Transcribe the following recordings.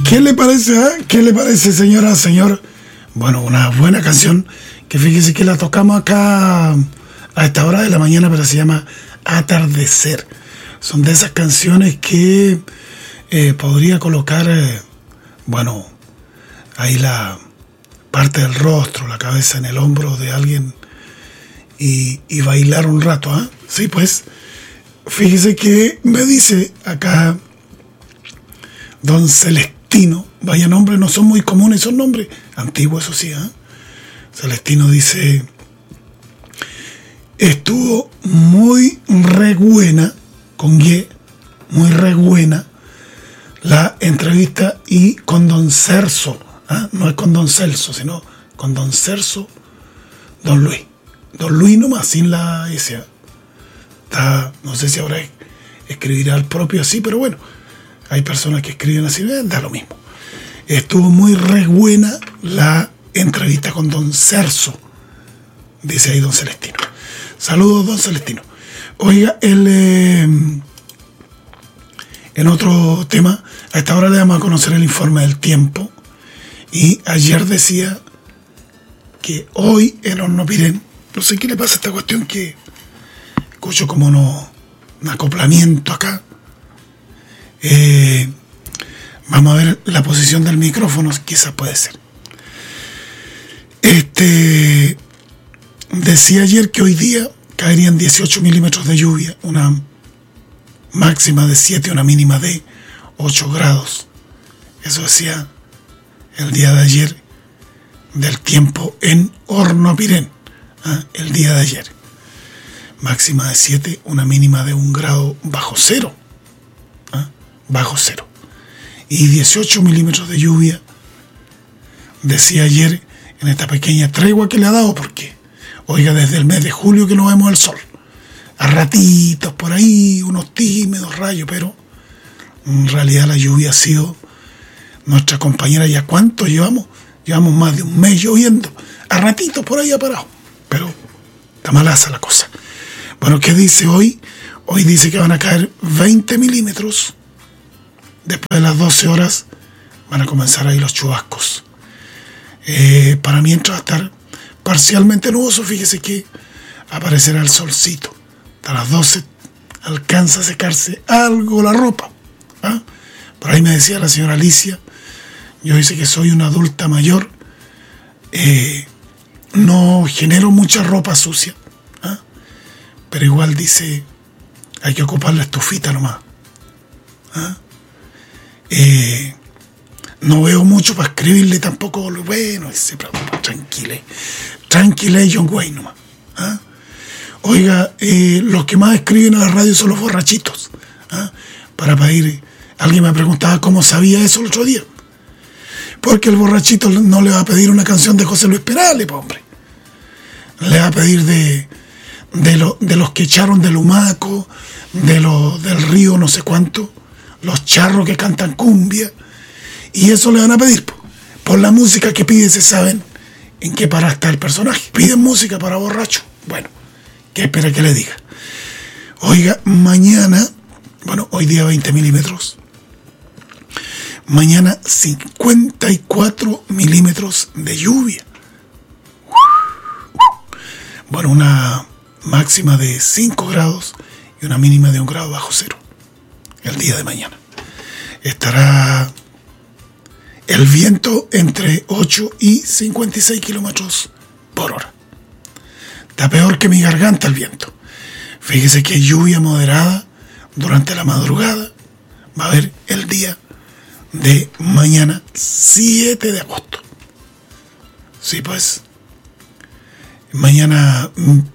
¿Qué le parece, ¿Qué le parece, señora, señor? Bueno, una buena canción que fíjese que la tocamos acá a esta hora de la mañana, pero se llama Atardecer. Son de esas canciones que podría colocar, bueno, ahí la parte del rostro, la cabeza en el hombro de alguien y bailar un rato, ¿ah? Sí, pues, fíjese que me dice acá don Celestino, vaya nombre, no son muy comunes, son nombres antiguos, eso sí, ¿eh? Celestino dice: estuvo muy re buena, con Y, muy re buena la entrevista y con don Cerso, ¿eh? No es con don Celso, sino con don Cerso, don Luis nomás, sin la S, ¿eh? No sé si ahora escribirá el propio así, pero bueno, hay personas que escriben así, da lo mismo. Estuvo muy re buena la entrevista con don Cerso, dice ahí don Celestino. Saludos, don Celestino. Oiga, en otro tema, a esta hora le vamos a conocer el informe del tiempo. Y ayer decía que hoy en Hornopirén, no sé qué le pasa a esta cuestión que escucho como un acoplamiento acá. Vamos a ver la posición del micrófono, quizás puede ser. Decía ayer que hoy día caerían 18 milímetros de lluvia, una máxima de 7, una mínima de 8 grados. Eso decía el día de ayer del tiempo en Hornopirén, ¿eh? El día de ayer. Máxima de 7, una mínima de 1 grado bajo cero. ¿Eh? Bajo cero. Y 18 milímetros de lluvia, decía ayer, en esta pequeña tregua que le ha dado, porque, oiga, desde el mes de julio que no vemos el sol. A ratitos por ahí, unos tímidos rayos, pero en realidad la lluvia ha sido nuestra compañera. ¿Ya cuánto llevamos? Llevamos más de un mes lloviendo. A ratitos por ahí ha parado. Pero está malaza la cosa. Bueno, ¿qué dice hoy? Hoy dice que van a caer 20 milímetros. Después de las 12 horas van a comenzar ahí los chubascos. Para mientras va a estar parcialmente nuboso, fíjese que aparecerá el solcito. A las 12 alcanza a secarse algo la ropa. ¿Ah? Por ahí me decía la señora Alicia, yo dice que soy una adulta mayor, no genero mucha ropa sucia, ¿ah? Pero igual dice, hay que ocupar la estufita nomás. ¿Ah? No veo mucho para escribirle tampoco lo bueno, tranquile John Wayne nomás. ¿Ah? Oiga, los que más escriben a la radio son los borrachitos. ¿Ah? Para pedir, alguien me preguntaba cómo sabía eso el otro día. Porque el borrachito no le va a pedir una canción de José Luis Perales, hombre. Le va a pedir de los que echaron del Humaco, del río no sé cuánto, los charros que cantan cumbia. Y eso le van a pedir. Por la música que pide se saben en qué para está el personaje. Piden música para borracho. Bueno, ¿qué espera que le diga? Oiga, mañana, bueno, hoy día 20 milímetros. Mañana 54 milímetros de lluvia. Bueno, una máxima de 5 grados y una mínima de 1 grado bajo cero. El día de mañana. Estará el viento entre 8 y 56 kilómetros por hora. Está peor que mi garganta el viento. Fíjese que lluvia moderada durante la madrugada. Va a haber el día de mañana 7 de agosto. Sí, pues. Mañana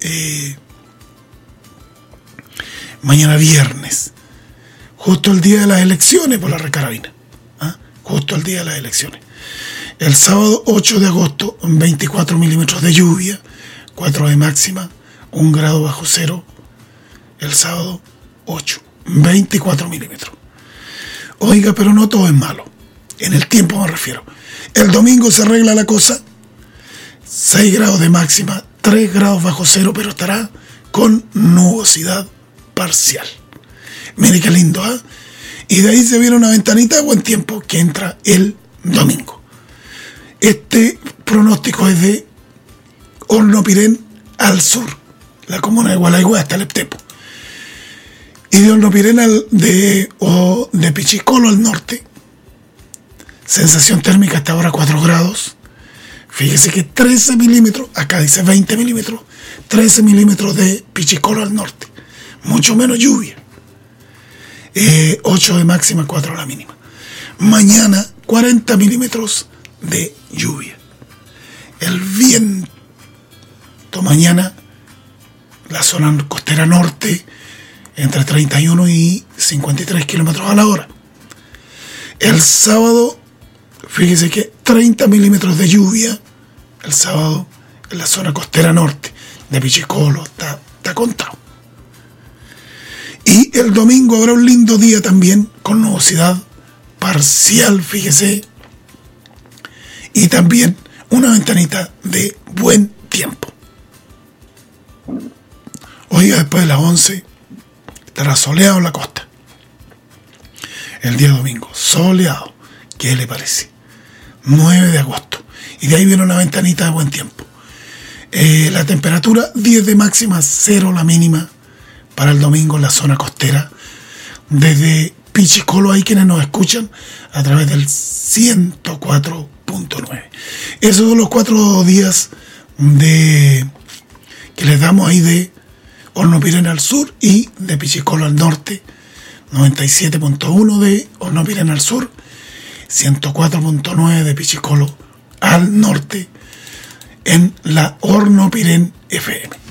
viernes. Justo el día de las elecciones por la recarabina. ¿Ah? Justo el día de las elecciones. El sábado 8 de agosto, 24 milímetros de lluvia, 4 de máxima, 1 grado bajo cero. El sábado 8, 24 milímetros. Oiga, pero no todo es malo. En el tiempo me refiero. El domingo se arregla la cosa. 6 grados de máxima, 3 grados bajo cero, pero estará con nubosidad parcial. Mire qué lindo, ¿eh? Y de ahí se viene una ventanita de buen tiempo que entra el domingo. Este pronóstico es de Hornopirén al sur, la comuna de Gualaigüe hasta el Eptepo. Y de Hornopirén de Pichicolo al norte, sensación térmica hasta ahora 4 grados. Fíjese que 13 milímetros, acá dice 20 milímetros, 13 milímetros de Pichicolo al norte. Mucho menos lluvia. 8 de máxima, 4 la mínima. Mañana 40 milímetros de lluvia. El viento mañana, la zona costera norte, entre 31 y 53 kilómetros a la hora. El sábado, fíjese que 30 milímetros de lluvia, el sábado en la zona costera norte de Pichicolo, está contado. Y el domingo habrá un lindo día también, con nubosidad parcial, fíjese, y también una ventanita de buen tiempo. Oiga, después de las 11 estará soleado en la costa. El día domingo, soleado. ¿Qué le parece? 9 de agosto. Y de ahí viene una ventanita de buen tiempo. La temperatura 10 de máxima, 0 la mínima para el domingo en la zona costera. Desde Pichicolo hay quienes nos escuchan a través del 104.9. Esos son los 4 días que les damos ahí de Hornopirén al sur y de Pichicolo al norte. 97.1 de Hornopirén al sur, 104.9 de Pichicolo al norte en la Hornopirén FM.